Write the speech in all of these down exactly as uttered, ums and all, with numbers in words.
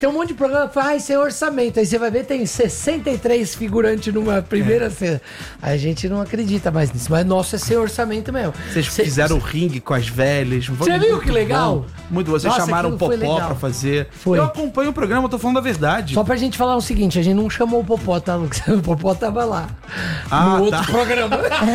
Tem um monte de programa que fala, ah, esse é orçamento. Aí você vai ver, tem sessenta e três figurantes numa primeira é. cena. Aí a gente não acredita mais nisso. Mas nossa, é sem orçamento mesmo. Vocês Cê... fizeram o ringue com as velhas. Você viu que legal? Bom. Muito bom. Vocês nossa, chamaram o Popó pra fazer. Foi. Eu acompanho o programa, eu tô falando a verdade. Só pra gente falar o seguinte, a gente não chamou o Popó, tá, Lucas? O Popó tava lá. Ah, no outro tá. programa.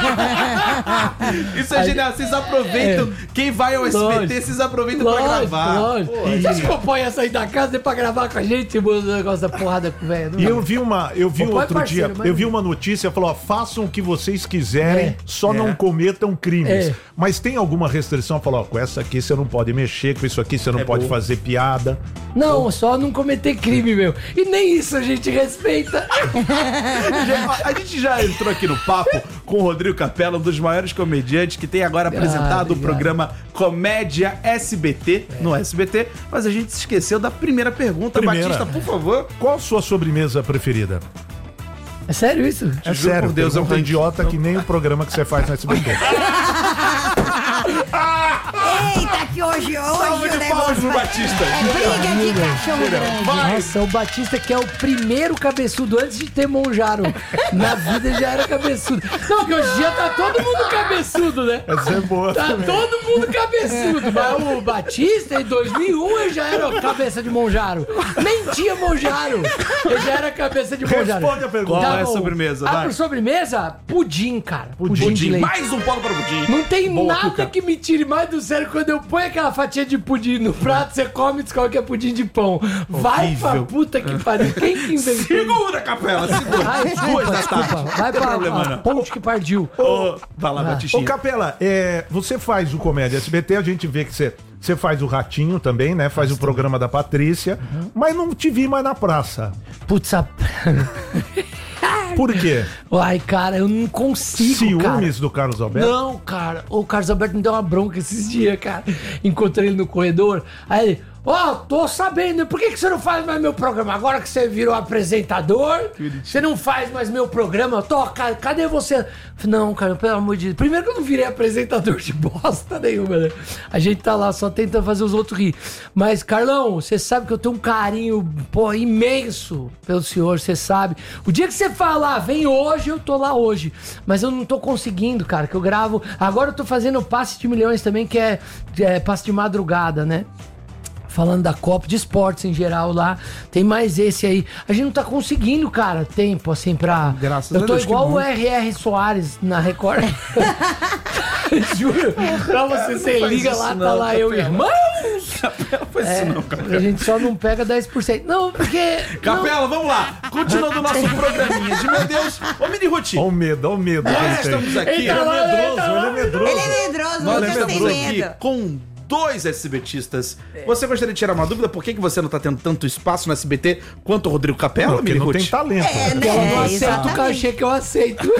Isso é genial. Vocês aproveitam. É. Quem vai ao S B T, vocês aproveitam lógico, pra gravar. Lógico. Você acha que o Popó ia sair da casa pra gravar com a gente o negócio da porrada com o velho? E eu vi uma, eu vi outro é parceiro, dia, eu vi uma notícia, falou, ó, façam o que vocês quiserem, é. só é. não cometam crimes. É. Mas tem alguma restrição? Falou, ó, com essa aqui você não pode mexer, com isso aqui você não é pode bom. fazer piada. Não, então... só não cometer crime, meu. E nem isso a gente respeita. A gente já entrou aqui no papo com o Rodrigo Capela, um dos maiores comediantes que tem agora apresentado ah, o programa Comédia S B T, é. no S B T, mas a gente se esqueceu da primeira pergunta. Primeira. Batista, por favor. Qual a sua sobremesa preferida? É sério isso? É sério, por Deus, é um idiota que nem o programa que você faz no S B T. Eita, que hoje, hoje Salve de palmas pro Batista. É briga de cachorro grande. Nossa, o Batista que é o primeiro cabeçudo antes de ter Monjaro. Na vida já era cabeçudo. Não, que hoje em dia tá todo mundo cabeçudo, né? Essa é boa. Tá também. Todo mundo cabeçudo. Mas o Batista, em dois mil e um, ele já era cabeça de Monjaro. Nem tinha Monjaro. Ele já era cabeça de Monjaro. Responde a pergunta. Qual é a sobremesa? Ah, por sobremesa? Pudim, cara. Pudim. Pudim. Mais um polo para o pudim. Não tem Boa, nada Cuca. que me tire mais do sério quando eu ponho aquela fatia de pudim no prato, você come e descobre que é pudim de pão. Vai pra puta que pariu. Quem que inventou? Segura, Capela, segura. Ai, desculpa, Duas da tarde. Vai pra problema, a ponte que partiu. Oh, vai lá, ah. Batistinha. Ô, Capela, é, você faz o Comédia S B T, a gente vê que você... Você faz o Ratinho também, né? Faz Nossa, o programa da Patrícia. Uhum. Mas não te vi mais na praça. Putz, a... Por quê? Ai, cara, eu não consigo, Ciúmes cara. do Carlos Alberto? Não, cara. O Carlos Alberto me deu uma bronca esses dias, cara. Encontrei ele no corredor. Aí ele... Ó, oh, tô sabendo, por que, que você não faz mais meu programa? Agora que você virou apresentador, você não faz mais meu programa? Tô, cara, cadê você? Não, cara, pelo amor de Deus. Primeiro que eu não virei apresentador de bosta nenhuma, né? A gente tá lá só tentando fazer os outros rir. Mas, Carlão, você sabe que eu tenho um carinho, pô, imenso pelo senhor, você sabe. O dia que você falar, vem hoje, eu tô lá hoje. Mas eu não tô conseguindo, cara, que eu gravo... Agora eu tô fazendo Passe de Milhões também, que é, é passe de madrugada, né? Falando da Copa, de esportes em geral lá. Tem mais esse aí. A gente não tá conseguindo, cara, tempo assim pra... Graças Eu tô a Deus, igual o R R Soares na Record. Juro. Pra você, você liga lá, não, tá lá Capela. Eu, irmãos! Capela, faz é, isso não, Capela. A gente só não pega dez por cento. Não, porque... Capela, não... vamos lá. Continuando o nosso programinha de meu Deus. Ô, Mini Ruth. Ó o medo, ó o medo. Nós estamos aqui. Ele é medroso, ele é medroso. Ele é medroso, Nós Lucas tem aqui medo. com... dois SBTistas. Você gostaria de tirar uma dúvida? Por que, que você não tá tendo tanto espaço no S B T quanto o Rodrigo Capela, Porque não tem talento. É, né? Eu não É, aceito o cachê que eu aceito.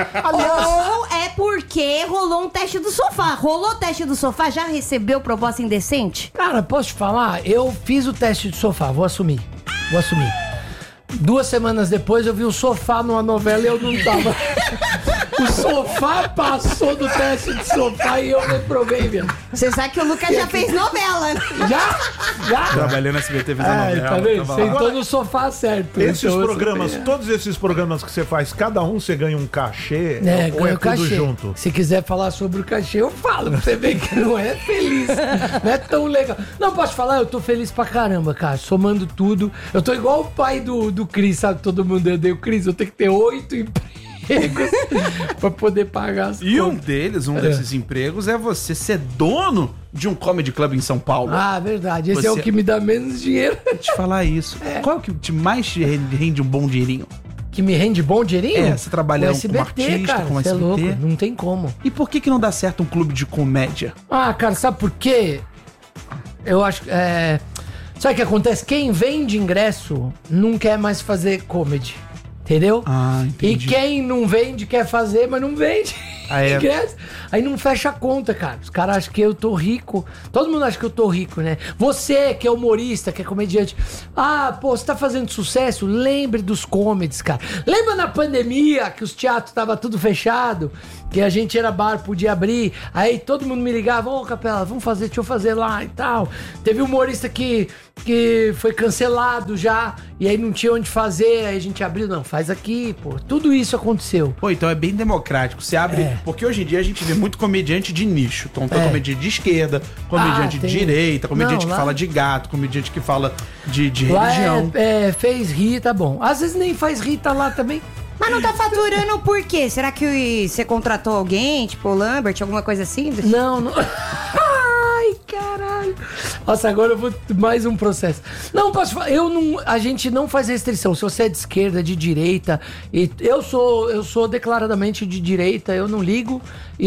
Ou é porque rolou um teste do sofá. Rolou o teste do sofá? Já recebeu proposta indecente? Cara, posso te falar? Eu fiz o teste de sofá, vou assumir. Vou assumir. Duas semanas depois eu vi o sofá numa novela e eu não tava. O sofá passou do teste de sofá e eu reprovei mesmo. Você sabe que o Lucas já fez novela, né? Já? Já? Trabalhei no S B T, fiz a É, novela. tá vendo? Sentou Agora, no sofá certo. Esses então, programas, sei. todos esses programas que você faz, cada um você ganha um cachê É, ou é o tudo cachê. junto? Se quiser falar sobre o cachê, eu falo. Pra você ver que não é feliz. Não é tão legal. Não, posso falar? Eu tô feliz pra caramba, cara. Somando tudo. Eu tô igual o pai do, do Cris, sabe? Todo mundo odeia o Cris. Eu tenho que ter oito empregos pra poder pagar as E contas. um deles, um desses empregos, é você ser dono de um comedy club em São Paulo. Ah, verdade. Esse Você- é o que me dá menos dinheiro. Te falar isso. Qual é o que te mais te rende um bom dinheirinho? Que me rende bom dinheirinho? É, você trabalha Com como S B T, artista, cara, com você é S B T. louco, não tem como. E por que que não dá certo um clube de comédia? Ah, cara, sabe por quê? Eu acho que... É... Sabe o que acontece? Quem vende ingresso não quer mais fazer comedy. Entendeu? Ah, entendi. E quem não vende quer fazer, mas não vende. Ah, é? ingresso. Aí não fecha a conta, cara. Os caras acham que eu tô rico. Todo mundo acha que eu tô rico, né? Você que é humorista, que é comediante. Ah, pô, você tá fazendo sucesso? Lembre dos comedies, cara. Lembra na pandemia que os teatros tava tudo fechado? Que a gente era bar, podia abrir. Aí todo mundo me ligava, ô Capela, vamos fazer, deixa eu fazer lá e tal. Teve humorista que que foi cancelado já, e aí não tinha onde fazer, aí a gente abriu, não, faz aqui, pô. Tudo isso aconteceu. Pô, então é bem democrático. Você abre. É. Porque hoje em dia a gente vê muito comediante de nicho. Então tem É. comediante de esquerda, comediante Ah, de tem- direita, comediante Não, que lá- fala de gato, comediante que fala de, de Lá religião. é, é, fez rir, tá bom. Às vezes nem faz rir, tá lá também. Mas não tá faturando por quê? Será que você contratou alguém, tipo o Lambert, alguma coisa assim? Não, não. Ai, caralho. Nossa, agora eu vou mais um processo. Não, posso falar, eu não, a gente não faz restrição. Se você é de esquerda, de direita, e eu sou, eu sou declaradamente de direita, eu não ligo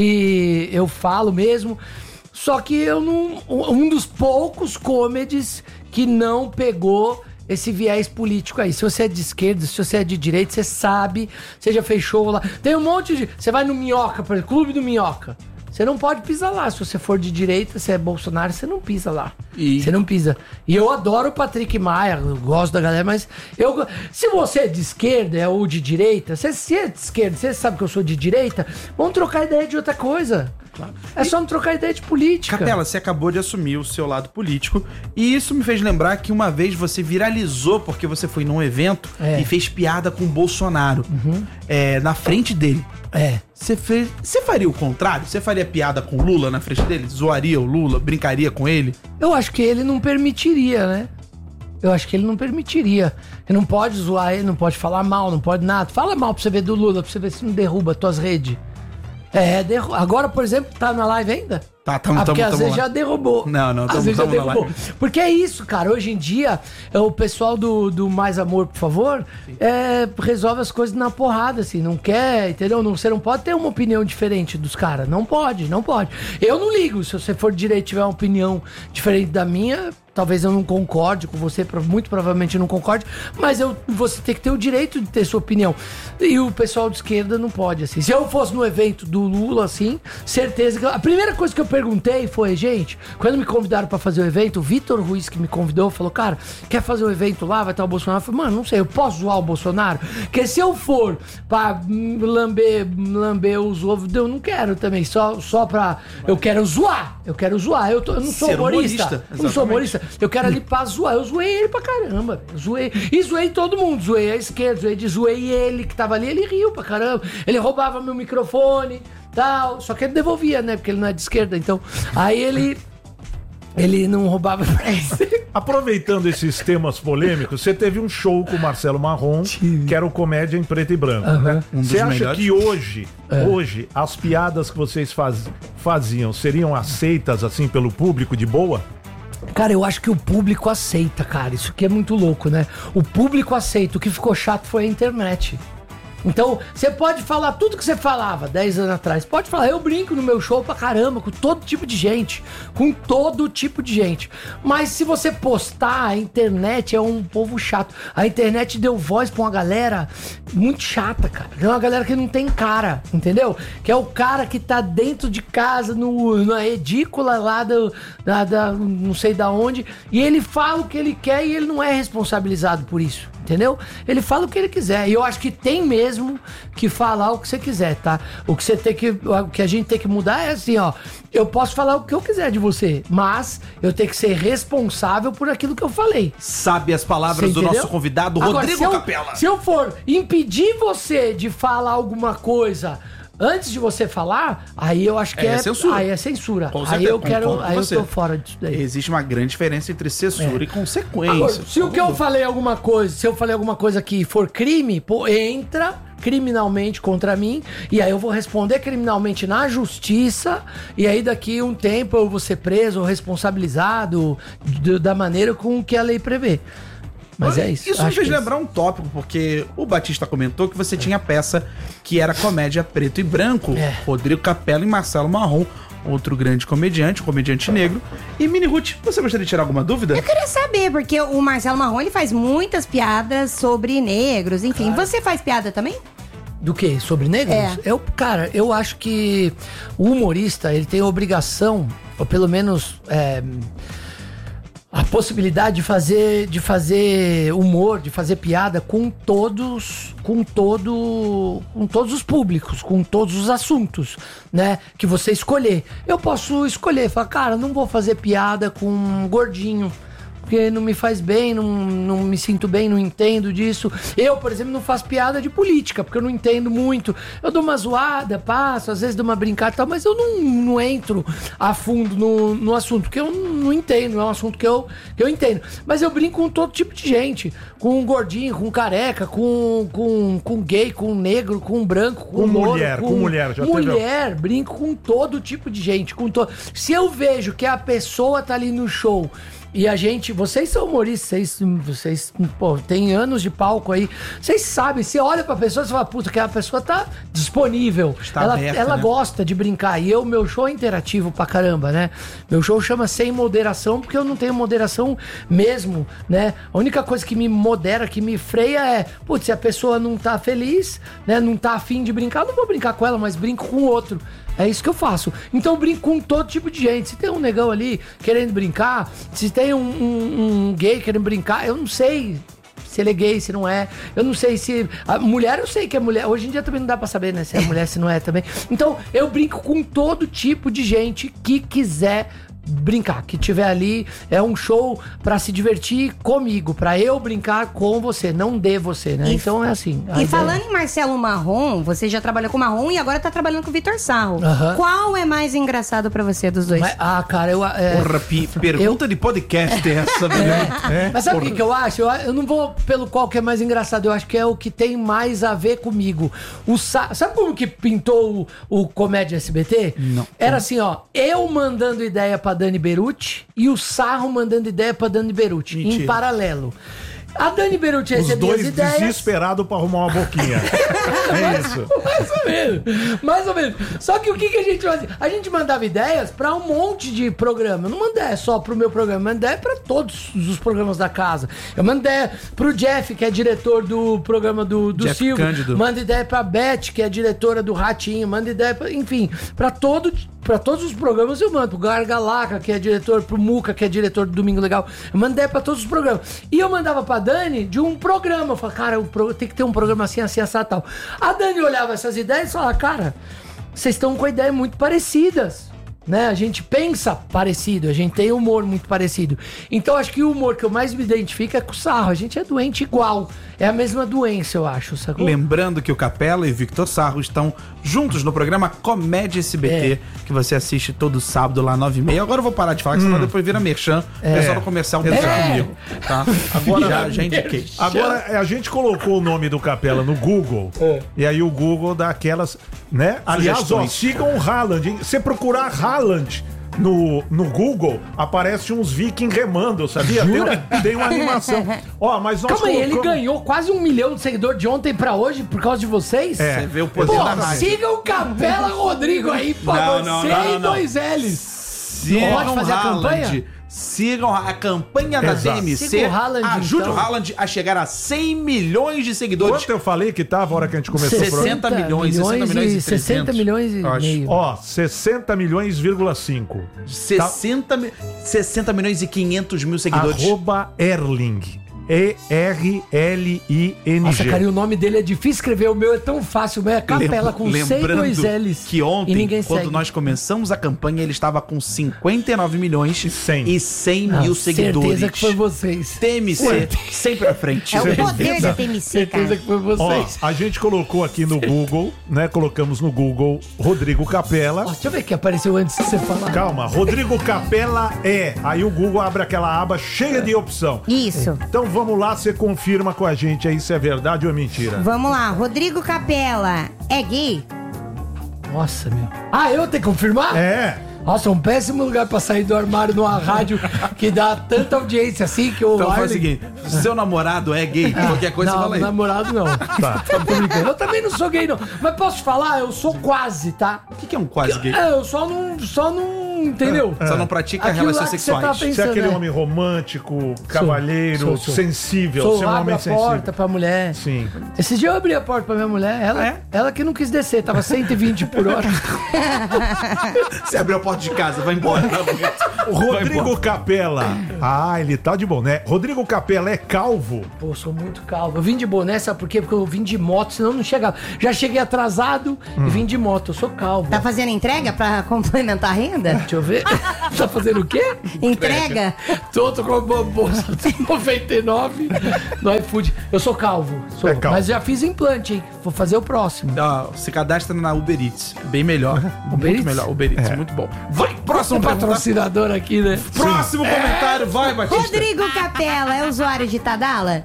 e eu falo mesmo. Só que eu não, um dos poucos comedies que não pegou esse viés político aí. Se você é de esquerda, se você é de direita, você sabe, você já fez show lá. Tem um monte de... Você vai no Minhoca, por exemplo, Clube do Minhoca. Você não pode pisar lá. Se você for de direita, se é Bolsonaro, você não pisa lá. E- Você não pisa. E eu adoro o Patrick Maia, eu gosto da galera, mas eu... Se você é de esquerda ou de direita, se você é de esquerda, você sabe que eu sou de direita, vamos trocar ideia de outra coisa. É só não trocar ideia de política. Capela, você acabou de assumir o seu lado político e isso me fez lembrar que uma vez você viralizou porque você foi num evento É. e fez piada com o Bolsonaro é, na frente dele. É. Você fez, você faria o contrário? Você faria piada com o Lula na frente dele? Zoaria o Lula? Brincaria com ele? Eu acho que ele não permitiria, né? Eu acho que ele não permitiria. Ele não pode zoar ele, não pode falar mal, não pode nada. Fala mal pra você ver do Lula, pra você ver se não derruba tuas redes. É, derru... agora, por exemplo, tá na live ainda? Tá, tamo, ah, porque tamo, às tamo vezes lá. já derrubou. Não, não, Às tamo- vezes já tamo na derrubou. live. Porque é isso, cara. Hoje em dia, é, o pessoal do, do Mais Amor, por favor, é, resolve as coisas na porrada, assim. Não quer, entendeu? Não, você não pode ter uma opinião diferente dos caras. Não pode, não pode. Eu não ligo. Se você for de direito e tiver uma opinião diferente da minha... Talvez eu não concorde com você, muito provavelmente eu não concorde, mas eu, você tem que ter o direito de ter sua opinião. E o pessoal de esquerda não pode, assim. Se eu fosse no evento do Lula, assim, certeza que... A primeira coisa que eu perguntei foi, gente, quando me convidaram pra fazer o evento, o Vitor Ruiz, que me convidou, falou, cara, quer fazer um evento lá, vai estar o Bolsonaro? Eu falei, mano, não sei, eu posso zoar o Bolsonaro? Porque se eu for pra hum, lamber, lamber os ovos, eu não quero também, só, só pra... Eu quero zoar, eu quero zoar, eu, tô, eu não sou Ser humorista, humorista, eu não sou exatamente. humorista. Eu quero ali pra zoar. Eu zoei ele pra caramba. Eu zoei. E zoei todo mundo. Zoei a esquerda, zoei, de- zoei ele que tava ali. Ele riu pra caramba. Ele roubava meu microfone, tal. Só que ele devolvia, né? Porque ele não é de esquerda. Então, aí ele... Ele não roubava pra ele. Aproveitando esses temas polêmicos, você teve um show com o Marcelo Marrom, que era o Comédia em Preto e Branco. Né? Um dos Você acha melhores. que hoje, hoje, as piadas que vocês faz- faziam seriam aceitas assim pelo público de boa? Cara, eu acho que o público aceita, cara. Isso aqui é muito louco, né? O público aceita. O que ficou chato foi a internet. Então, você pode falar tudo que você falava dez anos atrás. Pode falar, eu brinco no meu show pra caramba, com todo tipo de gente. Com todo tipo de gente. Mas se você postar, a internet é um povo chato. A internet deu voz pra uma galera muito chata, cara. É uma galera que não tem cara, entendeu? Que é o cara que tá dentro de casa, no, na edícula lá do, da, da- não sei da onde, e ele fala o que ele quer e ele não é responsabilizado por isso. Entendeu? Ele fala o que ele quiser. E eu acho que tem mesmo que falar o que você quiser, tá? O que você tem que. O que a gente tem que mudar é assim, ó. Eu posso falar o que eu quiser de você, mas eu tenho que ser responsável por aquilo que eu falei. Sabe as palavras Você do entendeu? nosso convidado, Agora, Rodrigo se eu, Capela. Se eu for impedir você de falar alguma coisa antes de você falar, aí eu acho que É é, censura. Aí é censura. Com aí certeza, eu quero, concordo com aí eu você. tô fora disso daí. Existe uma grande diferença entre censura É. e consequência. Agora, se o que eu falei alguma coisa, se eu falei alguma coisa que for crime, pô, entra criminalmente contra mim, e aí eu vou responder criminalmente na justiça, e aí daqui um tempo eu vou ser preso ou responsabilizado d- da maneira com que a lei prevê. Mas é isso. Isso me acho fez que é lembrar um tópico, porque o Batista comentou que você tinha peça que era comédia preto e branco, É. Rodrigo Capela e Marcelo Marrom, outro grande comediante, um comediante negro. E Mini Ruth, você gostaria de tirar alguma dúvida? Eu queria saber, porque o Marcelo Marrom, ele faz muitas piadas sobre negros, enfim. Você faz piada também? Do que? Sobre negros? É. Eu, cara, eu acho que o humorista, ele tem a obrigação, ou pelo menos é, a possibilidade de fazer, de fazer humor, de fazer piada com todos, com todo, com todos os públicos, com todos os assuntos, né, que você escolher. Eu posso escolher, falar, cara, não vou fazer piada com um gordinho. porque não me faz bem, não, não me sinto bem, não entendo disso. Eu, por exemplo, não faço piada de política, porque eu não entendo muito. Eu dou uma zoada, passo, às vezes dou uma brincada e tal, mas eu não, não entro a fundo no, no assunto, porque eu não, não entendo, não é um assunto que eu, que eu entendo. Mas eu brinco com todo tipo de gente, com gordinho, com careca, com, com, com gay, com negro, com branco, com, com louro, mulher, com, com mulher. Já mulher, teve... brinco com todo tipo de gente, com to... Se eu vejo que a pessoa tá ali no show e a gente, vocês são humoristas, vocês, vocês pô, tem anos de palco aí, vocês sabem, você olha pra pessoa e fala, puta, que a pessoa tá disponível, Está ela, aberta, ela né? gosta de brincar, e eu, meu show é interativo pra caramba, né, meu show chama Sem Moderação, porque eu não tenho moderação mesmo, né, a única coisa que me modera, que me freia é, putz, se a pessoa não tá feliz, né, não tá afim de brincar, eu não vou brincar com ela, mas brinco com o outro. É isso que eu faço. Então eu brinco com todo tipo de gente. Se tem um negão ali querendo brincar, se tem um, um, um gay querendo brincar, eu não sei se ele é gay, se não é. Eu não sei se... A mulher, eu sei que é mulher. Hoje em dia também não dá pra saber, né? Se é mulher, se não é também. Então eu brinco com todo tipo de gente que quiser brincar, que tiver ali. É um show pra se divertir comigo, pra eu brincar com você, não de você, né? E, então é assim. E falando em Marcelo Marrom, você já trabalhou com o Marrom e agora tá trabalhando com o Vitor Sarro. Uh-huh. Qual é mais engraçado pra você dos dois? Mas, ah, cara, eu... É, Porra, pi, pergunta eu... de podcast essa, né? É. É. Mas sabe o que, que eu acho? Eu, eu não vou pelo qual que é mais engraçado, eu acho que é o que tem mais a ver comigo. O Sa... Sabe como que pintou o, o Comédia S B T? Não. Era assim, ó, eu mandando ideia pra Dani Beruti e o Sarro mandando ideia pra Dani Beruti, Mentira. em paralelo. A Dani Beruti Os recebia dois as ideias. desesperados pra arrumar uma boquinha. É mais, isso. Mais ou menos. Mais ou menos. Só que o que, que a gente fazia? A gente mandava ideias pra um monte de programa. Eu não mandei só pro meu programa, eu mandei pra todos os programas da casa. Eu mandei pro Jeff, que é diretor do programa do, do Jeff Silvio. Cândido. Manda ideia pra Beth, que é diretora do Ratinho. Manda ideia pra, enfim, pra todo... Pra todos os programas eu mando. Pro Gargalaca, que é diretor, pro Muca, que é diretor do Domingo Legal. Eu mandei pra todos os programas. E eu mandava pra Dani de um programa. Eu falava, cara, pro... tem que ter um programa assim, assim, assim, tal. A Dani olhava essas ideias e falava, cara, vocês estão com ideias muito parecidas. Né? A gente pensa parecido, a gente tem humor muito parecido. Então acho que o humor que eu mais me identifico é com o Sarro. A gente é doente igual. É a mesma doença, eu acho, sacou? Lembrando que o Capela e Victor Sarro estão juntos no programa Comédia S B T, é. que você assiste todo sábado lá, nove e meia. Agora eu vou parar de falar, que senão hum. depois vira merchan. É. O pessoal do comercial pensa é. comigo. Tá? Agora já, já indiquei. Agora a gente colocou o nome do Capela no Google. É. E aí o Google dá aquelas, né? Aliás, ó, sigam o Haaland, hein? Você procurar Haaland no, no Google, aparece uns vikings remando, sabia? Tem, tem uma animação. Ó, mas nós Calma aí, colocamos... ele ganhou quase um milhão de seguidores de ontem pra hoje por causa de vocês? É. Você vê o poder Pô, da mágica. siga o Capela Rodrigo aí, pra não, você não, não, e não. dois L's. Sigam Pode fazer a campanha? Haaland. Sigam a campanha da Exato. D M C. Siga o Haaland, Ajude então. o Haaland a chegar a cem milhões de seguidores. Quanto eu falei que tava a hora que a gente começou o programa? sessenta milhões, sessenta milhões e sessenta milhões e acho. meio. Ó, sessenta milhões, vírgula cinco. sessenta, mi- sessenta milhões e quinhentos mil seguidores. Arroba Erling. E R L I N G. Nossa, cara, e o nome dele é difícil escrever. O meu é tão fácil. O meu é Capela com C e dois L's. Que ontem, e ninguém quando segue. nós começamos a campanha, ele estava com cinquenta e nove milhões E cem. e cem Não, mil seguidores. Certeza que foi vocês. T M C, Ué. sempre à frente. É o Certeza. poder da T M C, Certeza cara. que foi Ó, vocês. a gente colocou aqui no Google, né? Colocamos no Google Rodrigo Capela. Ó, deixa eu ver que apareceu antes de você falar. Calma, Rodrigo Capela é. Aí o Google abre aquela aba cheia de opção. Isso. Então vamos lá, você confirma com a gente aí se é verdade ou é mentira. Vamos lá, Rodrigo Capela é gay? Nossa, meu. Ah, eu tenho que confirmar? É. Nossa, um péssimo lugar pra sair do armário numa rádio que dá tanta audiência assim que o Então faz o Arlen- seguinte: seu namorado é gay, qualquer coisa não, você fala aí. namorado não. Tá. Tô brincando. Eu também não sou gay, não. Mas posso te falar, eu sou quase, tá? O que, que é um quase gay? É, eu só não. Só não. Entendeu? Só não pratica Aquilo relações lá que você tá sexuais. pensando. Você é aquele né? homem romântico, cavalheiro, sou, sou. sensível. Sou, Você é um abro homem a sensível. porta pra mulher. Sim. Esses dias eu abri a porta pra minha mulher, ela, É? ela que não quis descer, tava cento e vinte por hora. Você abriu a porta de casa, vai embora. Tá bonito. O Rodrigo Capela. Ah, ele tá de boné. Rodrigo Capela é calvo? Pô, sou muito calvo. Eu vim de boné, sabe por quê? Porque eu vim de moto, senão eu não chegava. Já cheguei atrasado Hum. e vim de moto, eu sou calvo. Tá fazendo entrega pra complementar a renda? Deixa eu ver. Tá fazendo o quê? Entrega? Tô, tô com uma bolsa noventa e nove no iFood. Eu sou calvo, sou, É calvo. mas já fiz implante, hein? Vou fazer o próximo. Ó, se cadastra na Uber Eats. Bem melhor. Uber muito Eats? melhor. Uber Eats, muito bom. Vai, próximo Um pergunta. patrocinador aqui, né? Próximo comentário, vai, Batista. Rodrigo Capela é usuário de Tadala?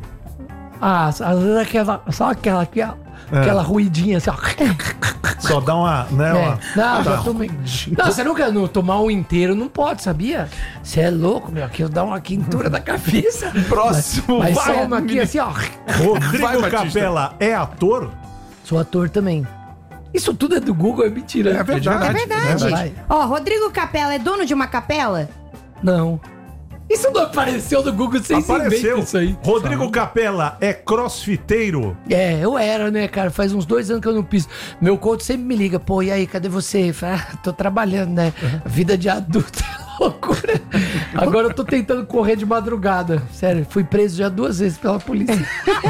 Ah, às vezes aquela, só aquela aqui, ó. Aquela ruidinha assim, ó. Só dá uma, né, É. uma... Não, Tá. já tomei. Não, você nunca não, tomar um inteiro não pode, sabia? Você é louco, meu. Aqui eu dou uma quintura da cabeça. Próximo, Mas vai. só uma aqui assim, ó. Rodrigo Vai, Batista. Capela é ator? Sou ator também. Isso tudo é do Google, é mentira. É verdade. É verdade. Vai. Ó, Rodrigo Capela é dono de uma capela? Não. Isso não apareceu no Google sem se Apareceu. inventa isso aí. Rodrigo Capela é crossfiteiro? É, eu era, né, cara? Faz uns dois anos que eu não piso. Meu coach sempre me liga, pô, e aí, cadê você? Eu falo, ah, tô trabalhando, né? Vida de adulto é loucura. Agora eu tô tentando correr de madrugada. Sério, fui preso já duas vezes pela polícia.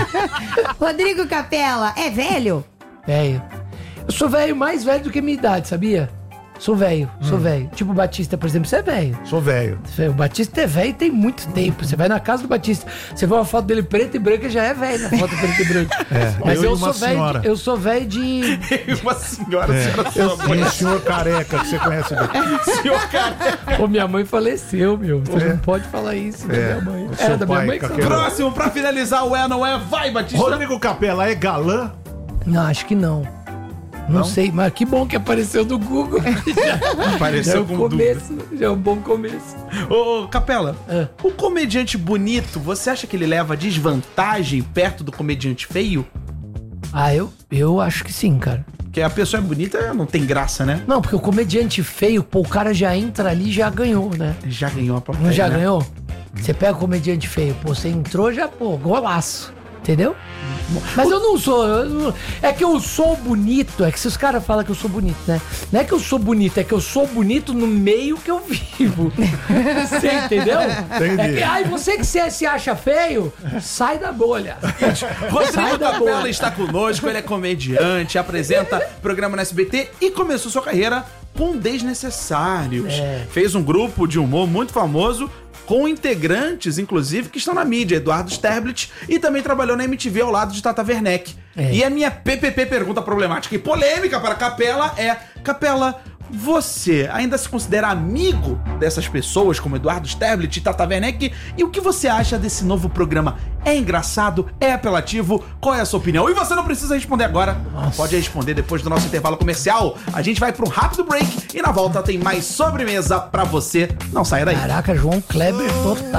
Rodrigo Capela é velho? Velho. Eu sou velho, mais velho do que minha idade, sabia? Sou velho, Hum. sou velho. Tipo o Batista, por exemplo, você é velho. Sou velho. O Batista é velho tem muito tempo. Você vai na casa do Batista, você vê uma foto dele preto e branca, já é velho na foto preto e branco. Mas eu eu, e uma sou velho, senhora. de- eu sou velho de. Uma senhora, É. senhora, Eu sua e mãe. o senhor careca, que você conhece bem. Senhor careca. Pô, minha mãe faleceu, meu. Você não pode falar isso da É. minha mãe. O Era seu da minha pai mãe que com você aquele- falou. Próximo, pra finalizar o é, não é, vai, Batista. Rodrigo Capela é galã? Não, acho que não. Não, sei, mas que bom que apareceu no Google. já, já é Apareceu um com dúvida. começo, já é um bom começo. Ô, Capela, É. o comediante bonito, você acha que ele leva desvantagem perto do comediante feio? Ah, eu, eu acho que sim, cara. Porque a pessoa é bonita, não tem graça, né? Não, porque o comediante feio, pô, o cara já entra ali e já ganhou, né? Já ganhou a plateia, Não já né? ganhou? Você pega o comediante feio, pô, você entrou, já, pô, golaço. Entendeu? Mas eu não sou. eu não- é que eu sou bonito. É que se os caras falam que eu sou bonito, né? Não é que eu sou bonito, é que eu sou bonito no meio que eu vivo. Você entendeu? Entendi. É que, ai, você que se, se acha feio, sai da bolha. Sai Rodrigo da Capela bolha. está conosco, ele é comediante, apresenta programa no S B T e começou sua carreira com Desnecessários. É. Fez um grupo de humor muito famoso, com integrantes, inclusive, que estão na mídia, Eduardo Sterblit, e também trabalhou na M T V ao lado de Tata Werneck. É. E a minha P P P pergunta problemática e polêmica para Capela é: Capela, você ainda se considera amigo dessas pessoas como Eduardo Sterblit e Tata Werneck? E o que você acha desse novo programa? É engraçado? É apelativo? Qual é a sua opinião? E você não precisa responder agora, pode responder depois do nosso intervalo comercial. A gente vai para um rápido break e na volta tem mais sobremesa pra você. Não saia daí. Caraca, João Kleber total.